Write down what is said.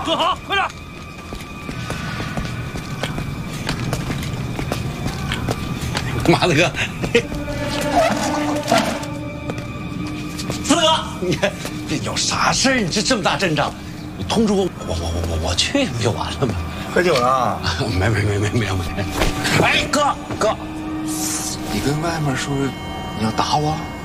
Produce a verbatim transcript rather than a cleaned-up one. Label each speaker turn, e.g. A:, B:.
A: 喝好，快点！
B: 马子哥，四哥，你看这有啥事儿？你这这么大阵仗，你通知我，我我我我我去不就完了吗？
C: 喝酒了？
B: 没没没没没有没。哎，哥哥，
C: 你跟外面说你要打我？